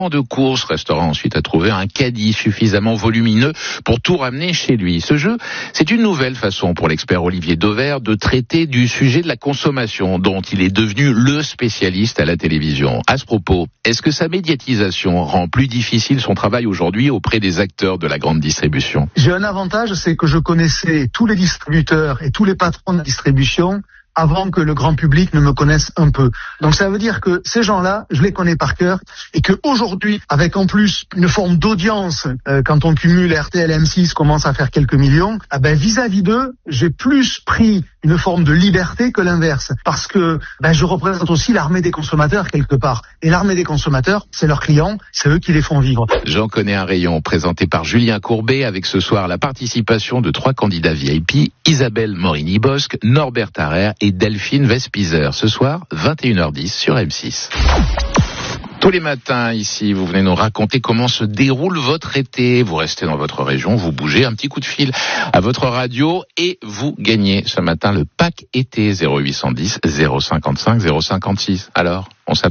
de course restera ensuite à trouver un caddie suffisamment volumineux pour tout ramener chez lui. Ce jeu, c'est une nouvelle façon pour l'expert Olivier Dauvert de traiter du sujet de la consommation dont il est devenu le spécialiste à la télévision. À ce propos, est-ce que sa médiatisation rend plus difficile son travail aujourd'hui auprès des acteurs de la grande distribution? J'ai un avantage, c'est que je connaissais tous les distributeurs et tous les patrons de distribution avant que le grand public ne me connaisse un peu. Donc ça veut dire que ces gens-là, je les connais par cœur et que aujourd'hui, avec en plus une forme d'audience, quand on cumule RTL, M6 commence à faire quelques millions, vis-à-vis d'eux, j'ai plus pris une forme de liberté que l'inverse. Parce que je représente aussi l'armée des consommateurs quelque part. Et l'armée des consommateurs, c'est leurs clients, c'est eux qui les font vivre. J'en connais un rayon, présenté par Julien Courbet, avec ce soir la participation de 3 candidats VIP, Isabelle Morini-Bosc, Norbert Tarrer et Delphine Vespizer. Ce soir, 21h10 sur M6. Tous les matins, ici, vous venez nous raconter comment se déroule votre été. Vous restez dans votre région, vous bougez, un petit coup de fil à votre radio et vous gagnez ce matin le pack été 0810 055 056. Alors, on s'appelle ?